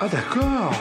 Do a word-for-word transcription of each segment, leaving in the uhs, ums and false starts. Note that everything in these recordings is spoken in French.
Ah d'accord.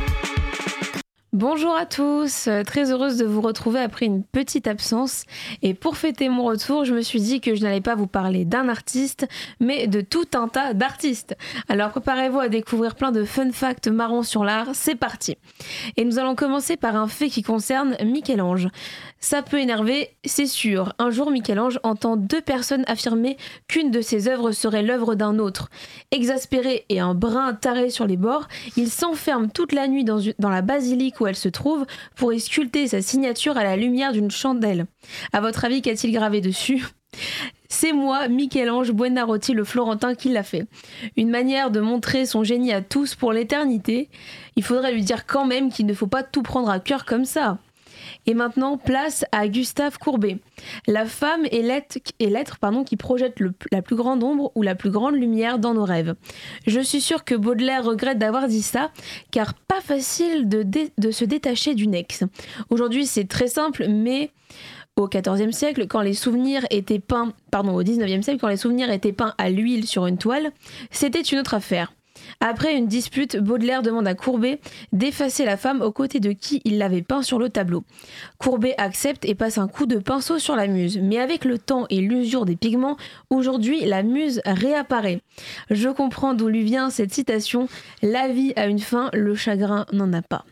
Bonjour à tous, euh, très heureuse de vous retrouver après une petite absence. Et pour fêter mon retour, je me suis dit que je n'allais pas vous parler d'un artiste, mais de tout un tas d'artistes. Alors préparez-vous à découvrir plein de fun facts marrants sur l'art, c'est parti. Et nous allons commencer par un fait qui concerne Michel-Ange. Ça peut énerver, c'est sûr. Un jour, Michel-Ange entend deux personnes affirmer qu'une de ses œuvres serait l'œuvre d'un autre. Exaspéré et un brin taré sur les bords, il s'enferme toute la nuit dans, une, dans la basilique où elle se trouve pour y sculpter sa signature à la lumière d'une chandelle. À votre avis, qu'a-t-il gravé dessus ? C'est moi, Michel-Ange Buonarroti le Florentin, qui l'a fait. Une manière de montrer son génie à tous pour l'éternité. Il faudrait lui dire quand même qu'il ne faut pas tout prendre à cœur comme ça. Et maintenant, place à Gustave Courbet. La femme est l'être, est l'être pardon, qui projette le, la plus grande ombre ou la plus grande lumière dans nos rêves. Je suis sûre que Baudelaire regrette d'avoir dit ça, car pas facile de, dé, de se détacher d'une ex. Aujourd'hui, c'est très simple, mais au quatorzième siècle, quand les souvenirs étaient peints, pardon, au dix-neuvième siècle, quand les souvenirs étaient peints à l'huile sur une toile, c'était une autre affaire. Après une dispute, Baudelaire demande à Courbet d'effacer la femme aux côtés de qui il l'avait peint sur le tableau. Courbet accepte et passe un coup de pinceau sur la muse. Mais avec le temps et l'usure des pigments, aujourd'hui la muse réapparaît. Je comprends d'où lui vient cette citation « La vie a une fin, le chagrin n'en a pas ».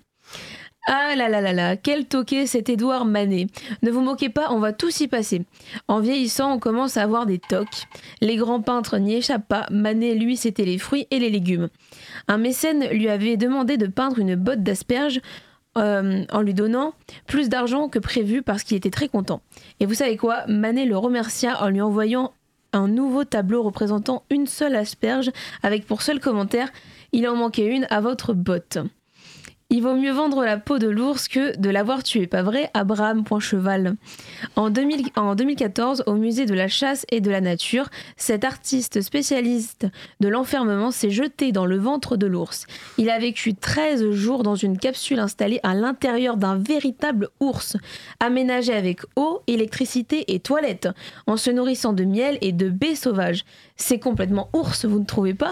Ah là là là là, quel toqué cet Édouard Manet. Ne vous moquez pas, on va tous y passer. En vieillissant, on commence à avoir des tocs. Les grands peintres n'y échappent pas, Manet, lui, c'était les fruits et les légumes. Un mécène lui avait demandé de peindre une botte d'asperges euh, en lui donnant plus d'argent que prévu parce qu'il était très content. Et vous savez quoi ? Manet le remercia en lui envoyant un nouveau tableau représentant une seule asperge avec pour seul commentaire « Il en manquait une à votre botte ». Il vaut mieux vendre la peau de l'ours que de l'avoir tué, pas vrai ? Abraham Poincheval. En, deux mille, en deux mille quatorze, au musée de la chasse et de la nature, cet artiste spécialiste de l'enfermement s'est jeté dans le ventre de l'ours. Il a vécu treize jours dans une capsule installée à l'intérieur d'un véritable ours, aménagé avec eau, électricité et toilettes, en se nourrissant de miel et de baies sauvages. C'est complètement ours, vous ne trouvez pas ?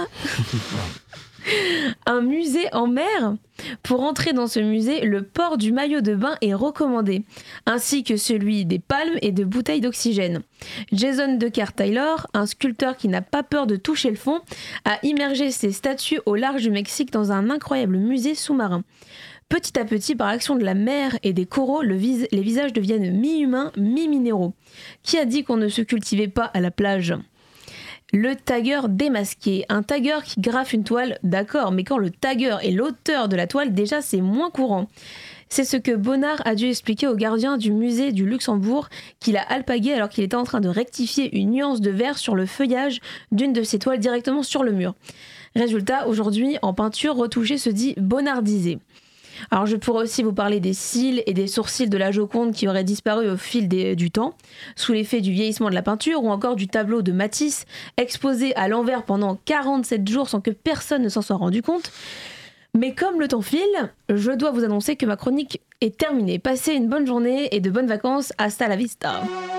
Un musée en mer ? Pour entrer dans ce musée, le port du maillot de bain est recommandé, ainsi que celui des palmes et de bouteilles d'oxygène. Jason Decker-Taylor, un sculpteur qui n'a pas peur de toucher le fond, a immergé ses statues au large du Mexique dans un incroyable musée sous-marin. Petit à petit, par l'action de la mer et des coraux, le vis- les visages deviennent mi-humains, mi-minéraux. Qui a dit qu'on ne se cultivait pas à la plage ? Le tagueur démasqué. Un tagueur qui graffe une toile, d'accord, mais quand le tagueur est l'auteur de la toile, déjà c'est moins courant. C'est ce que Bonnard a dû expliquer au gardien du musée du Luxembourg qu'il a alpagué alors qu'il était en train de rectifier une nuance de vert sur le feuillage d'une de ses toiles directement sur le mur. Résultat, aujourd'hui, en peinture, retouché se dit bonnardisé. Alors je pourrais aussi vous parler des cils et des sourcils de la Joconde qui auraient disparu au fil des, du temps, sous l'effet du vieillissement de la peinture, ou encore du tableau de Matisse, exposé à l'envers pendant quarante-sept jours sans que personne ne s'en soit rendu compte. Mais comme le temps file, je dois vous annoncer que ma chronique est terminée. Passez une bonne journée et de bonnes vacances, hasta la vista.